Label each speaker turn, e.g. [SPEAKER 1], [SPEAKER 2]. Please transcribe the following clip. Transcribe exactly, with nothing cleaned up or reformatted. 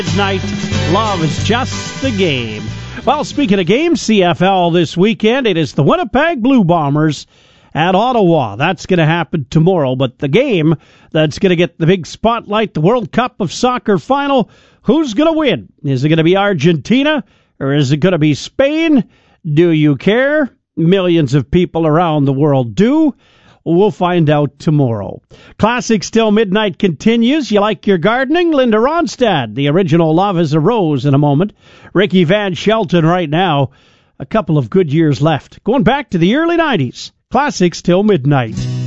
[SPEAKER 1] Night, love is just a game. Well, speaking of games, C F L this weekend, it is the Winnipeg Blue Bombers at Ottawa. That's going to happen tomorrow. But the game that's going to get the big spotlight, the World Cup of Soccer final, who's going to win? Is it going to be Argentina or is it going to be Spain? Do you care? Millions of people around the world do. We'll find out tomorrow. Classic Still Midnight continues. You like your gardening? Linda Ronstadt, the original Love is a Rose in a moment. Ricky Van Shelton right now. A couple of good years left. Going back to the early nineties. Classic Still Midnight.